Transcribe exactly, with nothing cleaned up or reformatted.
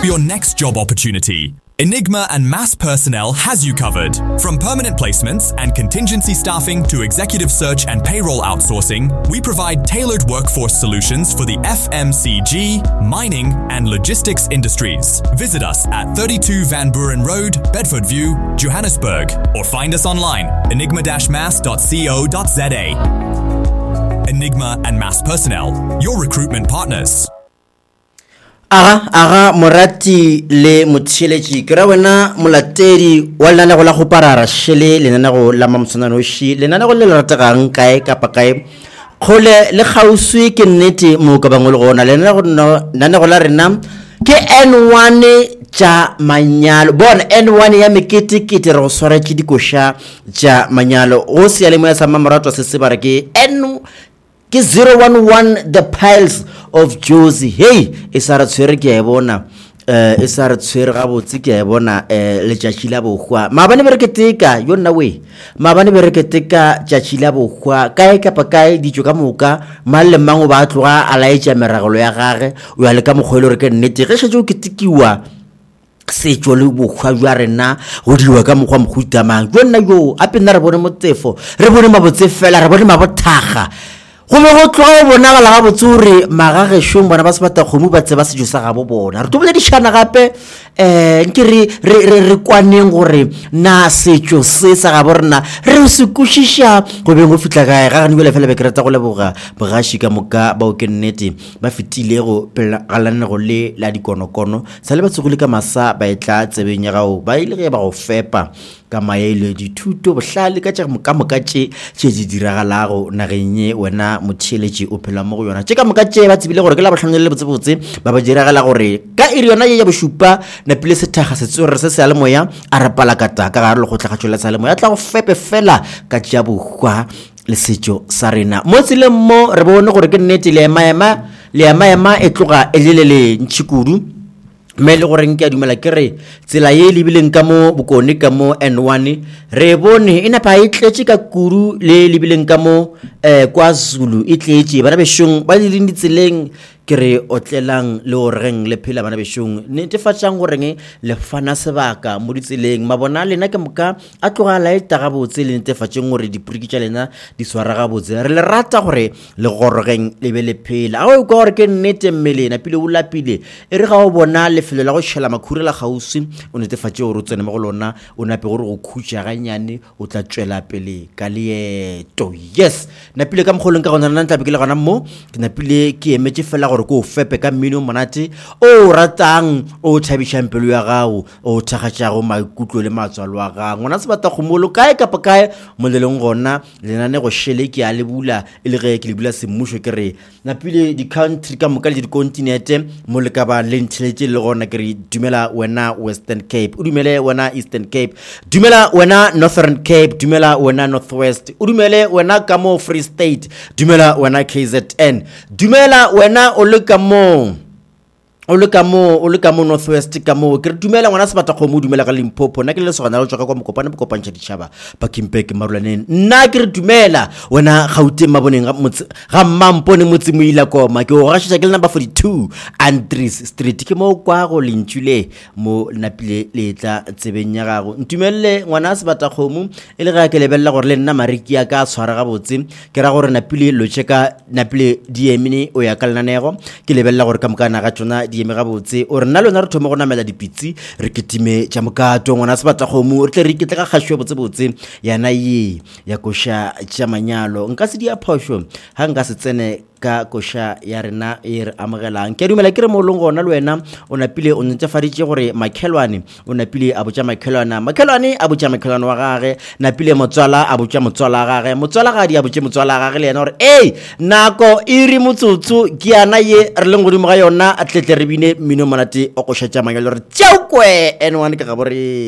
For your next job opportunity, Enigma and Mass Personnel has you covered. From permanent placements and contingency staffing to executive search and payroll outsourcing, we provide tailored workforce solutions for the F M C G, mining, and logistics industries. Visit us at thirty-two Van Buren Road, Bedford View, Johannesburg, or find us online, enigma dash mass dot co dot za. Enigma and Mass Personnel, your recruitment partners. Aga aga morati le motšheletši kera wena molatedi wa lenanego la go parara shele lenanego la mamsonanoši lenanego le le rategang kae kapa kae kgole le kgauswi ke nnete mo ka bangwe le gona lenanego la rena ke N one tša manyalo bona N one ya meketekete re go swara ke dikoša tša manyalo go sealemoya sa mmamoratwa se se bare ke N ke zero one one the piles of Josie. Hey, isa re tshwere ke a bona eh isa re tshwere ga botse ke a bona eh le tšatšila bogwa maabane be re keteka yo nna we maabane be re keteka tšatšila bogwa kae kapa kae ditšo ka moka malle mango ba tloga a laetša meragelo ya gage o ya le ka mogwele re ke nnete ge šetše o ketekiwa setšo le bogwa jwa rena go diwa ka mokgwa mohutamang yo nna yo ape nna re bone motsefo re bone mabotse fela re bone mabothaga go be go tloga bona ga la botse gore magage shong bona ba se bata kgomo ba tse ba se jusa ga bo bona re tobole di tshana gape eh nke re re re kwaneng gore na setšo se sa ga borna re se kushisha go be go fitla gae ga gane le fela be kereta go leboga bogashi ka moka ba o ke nnete ba fitile go galane go le la dikonokono sa le ba tsogile ka masa ba etla tsebeng ya gao ba ile ge ba go fepa ka maele dithuto bohlale ka tša moka moka tše tše di diragalago nageng wena motšheletši o phela mo go yona tše ka moka tše ba tsebile gore ke la bohlano le botsebotse ba ba diragala gore ka iri yona ye ya bošupa na pele se thaga se tsore se se a le moya a re palakata ka gare le go tlhagatšola sa le moya tla go fepe fela ka tša bogwa le setšo sa rena mo tseleng mo re bone gore ke nnete le emaema le emaema e tloga e lelele ntšhikudu me le gore nke a dumela ke re tsela ye le bileng ka mo bokone ka mo N one re bone ina pa e tletše ka kuru le le bileng ka mo eh kwa Zulu e tletše bana bešong ba di ditseleng ke re otlelang le o reng le phela bana bešong netefatšang gore nge le fana sebaka mo ditseleng mabona lena ke moka a tloga la eta ga botse le netefatšeng gore dipuriki tša lena di swara ga botse re le rata gore le gorogeng le be le phela a o ka gore ke nnete mmele na pile o lapile e re ga o bona lefelo la go tšhela makhuri la gausi o netefatše gore o tsene mo go lona o nape gore go khutša ganyane o tla tšwela pele ka leeto yes napile ka mogolong ka gona nna ntlabe ke le gona mo ke napile ke emetše fela gore go fepe ka mmino monate o ratang o tšhabišang pelo ya gago o tšhagatšago maikutlo le matswalo a gago ngwana se bata gomolo kae kapa kae moleleng gona lenane go shele ke a le bula e le ge ke le bula semmušo ke re napile di-country ka moka le di-continente mo le ka ba le ntšheletše le gona ke re dumela wena Western Cape o dumele wena Eastern Cape dumela wena Northern Cape dumela wena Northwest o dumele wena ka mo Free State dumela wena K Z N dumela wena o le ka mo o le ka mo o le ka mo Northwest ka mo ke dumela ngwana se bata go mo dumela ka Limpopo nna ke le sogana le tšwa kwa mokopane mo kopantša ditšhaba ba Kimpek marulaneng nna ke re dumela wena Gauteng maboneng ga Mampone motse moila koma ke o gašetša ke le number forty-two Andries Street ke mo kwa go lentšhule mo napile letla tsebeng ya gago ntumelele ngwana se bata go mo e le ga ke lebella gore le nna mariki ya ka tshwara ga botse ke ra gore napile lo cheka napile D M ni o ya ka lenanego ke lebella gore ka mokana ga tsona di eme ga botse o re nna lona re thoma go namela dipitsi re ketime tša mokato ngwana se bata go mo re tle re ke tla ga gašwe botse botse yana ye ya koša tša manyalo nka se di a phosho ha nka se tsene ka koša ya rena e re amogelang ke dumela ke re mo longo na le wena o napile o ntšafaditše gore makhelwane o napile a botša makhelwana makhelwane a botša makhelwane wa gage napile motswala a botša motswala wa gage motswala ga di a botše motswala wa gage le yena gore ei nako e re motsotso ke yana ye re leng godimo ga yona a tletle re bine mmino monate o koša tša manyalo re tšeo kwe N one ka ga bore